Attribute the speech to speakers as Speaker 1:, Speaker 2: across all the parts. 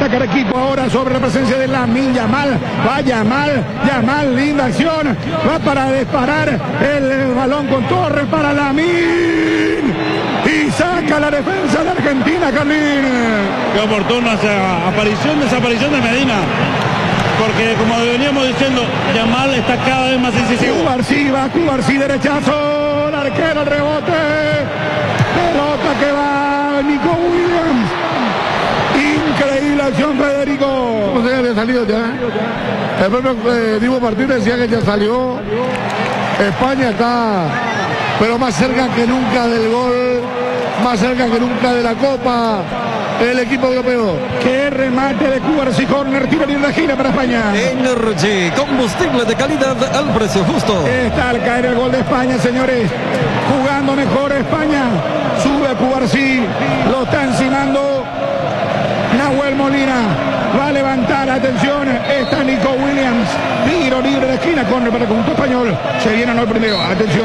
Speaker 1: sacar equipo ahora sobre la presencia de Lamine Yamal. Va Yamal, linda acción. Va para disparar el balón con Torres para Lamine. Y saca la defensa de Argentina, Carlín.
Speaker 2: Qué oportuna desaparición de Medina. Porque como veníamos diciendo, Yamal está cada vez más incisivo.
Speaker 1: Cubarsí, derechazo. El arquero, el rebote. Pelota que va Nico Williams. Increíble acción, Federico.
Speaker 3: ¿Cómo se había salido ya? El propio Dibu Martínez decía que ya salió. España está, pero más cerca que nunca del gol, más cerca que nunca de la Copa. El equipo europeo.
Speaker 1: Qué remate de Cubarsí, corner, tiro libre de esquina para España.
Speaker 4: Energy, combustible de calidad al precio justo.
Speaker 1: Está al caer el gol de España, señores. Jugando mejor España. Sube Cubarsí, lo está encimando Nahuel Molina. Va a levantar, atención, está Nico Williams. Tiro libre de esquina, corner para el conjunto español. Se viene el primero. Atención.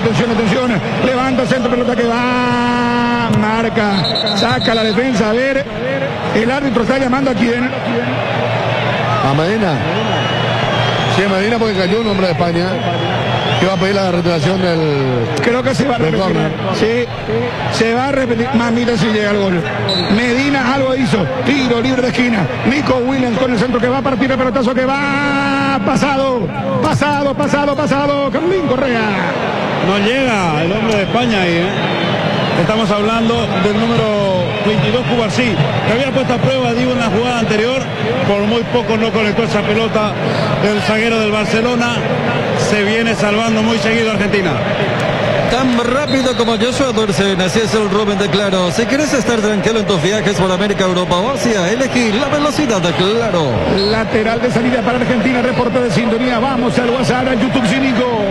Speaker 1: Levanta centro, pelota que va. Marca, saca la defensa. A ver, el árbitro está llamando a quién.
Speaker 3: A Medina. Sí, Medina, porque cayó un hombre de España que va a pedir la retiración del...
Speaker 1: Creo que se va a repetir. Sí, se va a repetir. Mamita si llega el gol. Medina algo hizo. Tiro libre de esquina. Nico Williams con el centro que va a partir el pelotazo que va. Pasado. Carlín Correa.
Speaker 2: No llega el hombre de España ahí, Estamos hablando del número 22, Cubarsí, que había puesto a prueba a Dibu en la jugada anterior. Por muy poco no conectó esa pelota el zaguero del Barcelona. Se viene salvando muy seguido Argentina.
Speaker 4: Tan rápido como Joshua Dorsen, así es el Rubén de Claro. Si quieres estar tranquilo en tus viajes por América, Europa o Asia, elegí la velocidad de Claro.
Speaker 1: Lateral de salida para Argentina, reporte de sintonía. Vamos al WhatsApp, al YouTube cínico.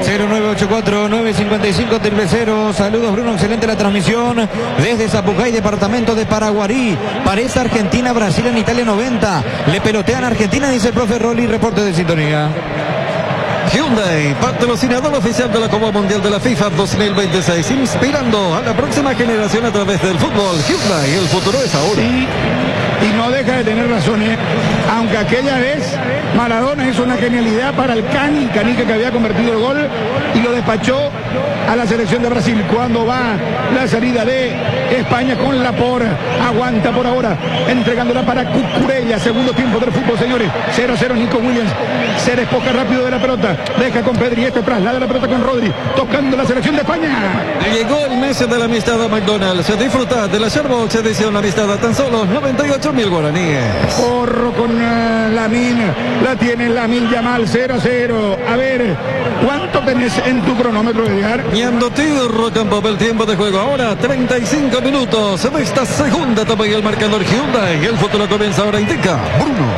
Speaker 5: 0984-955-000. Saludos, Bruno, excelente la transmisión desde Zapucay, departamento de Paraguarí. Parece Argentina, Brasil en Italia 90. Le pelotean a Argentina, dice el profe Rolly, reporte de sintonía.
Speaker 4: Hyundai, patrocinador oficial de la Copa Mundial de la FIFA 2026, inspirando a la próxima generación a través del fútbol. Hyundai, el futuro es ahora.
Speaker 1: Sí, y no deja de tener razón, aunque aquella vez Maradona hizo una genialidad para el Canica que había convertido el gol y lo despachó a la selección de Brasil. Cuando va la salida de España con Laporte, aguanta por ahora, entregándola para Cucurella. Segundo tiempo del fútbol, señores. 0-0 Nico Williams. Se despoja rápido de la pelota, deja con Pedri, traslada la pelota con Rodri, tocando la selección de España.
Speaker 4: Llegó el mes de la amistad a McDonald's. Se disfruta de la Sherbox edición amistad a tan solo 98.000 guaraníes.
Speaker 1: Porro con Lamine, la tiene Lamine Yamal. 0-0. A ver, ¿cuánto tenés en tu cronómetro, Edgar?
Speaker 4: Rock and Pop, el tiempo de juego ahora 35 minutos de esta segunda etapa y el marcador Hyundai. El futuro comienza ahora, indica Bruno.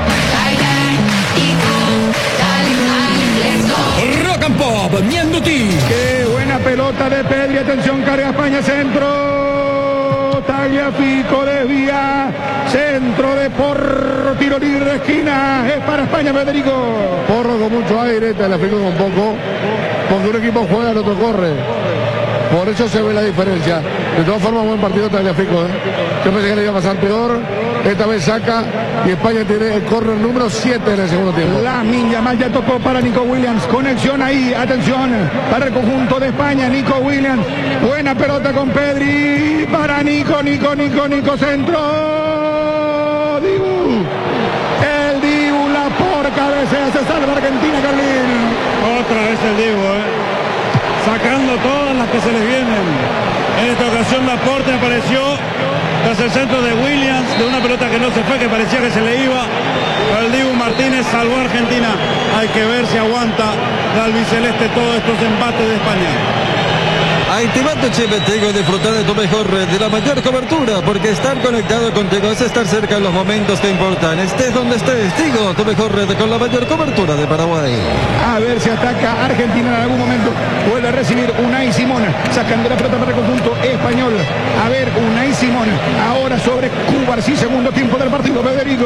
Speaker 5: Rock and Pop, Mianduti.
Speaker 1: Qué buena pelota de Pedri. Atención, carga España, centro. Tagliafico desvía. Centro de Porro. Tiro libre de esquina. Es para España, Federico.
Speaker 3: Porro con mucho aire, Tagliafico con poco. Porque un equipo juega, el otro corre. Por eso se ve la diferencia. De todas formas, buen partido Tagliafico. Yo pensé que le iba a pasar peor. Esta vez saca y España tiene el córner número 7 en el segundo tiempo.
Speaker 1: Lamine Yamal ya tocó para Nico Williams. Conexión ahí, atención, para el conjunto de España. Nico Williams, buena pelota con Pedri. Para Nico, centro. Dibu. El Dibu, la por cabeza. Se salva Argentina, Carlín.
Speaker 2: Otra vez el Dibu, sacando todas las que se les vienen. En esta ocasión Laporte apareció tras el centro de Williams, de una pelota que no se fue, que parecía que se le iba. Pero el Dibu Martínez salvó a Argentina. Hay que ver si aguanta la albiceleste todos estos embates de España.
Speaker 4: Activate Chip Tigo y disfruta de tu mejor red, de la mayor cobertura, porque estar conectado contigo es estar cerca en los momentos que importan. Estés donde estés, Tigo, tu mejor red con la mayor cobertura de Paraguay.
Speaker 1: A ver si ataca Argentina en algún momento. Vuelve a recibir Unai Simón, sacando la pelota para el conjunto español. A ver, Unai Simón, ahora sobre Cubarsí, segundo tiempo del partido, Federico.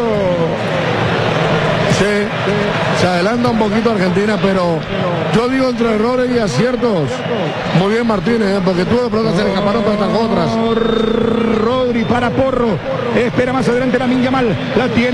Speaker 3: Se adelanta un poquito Argentina, pero yo digo entre errores y aciertos. Muy bien Martínez, porque tuvo de pronto se le escaparon todas estas otras.
Speaker 1: Rodri para Porro. Espera más adelante Lamine Yamal. La tiene.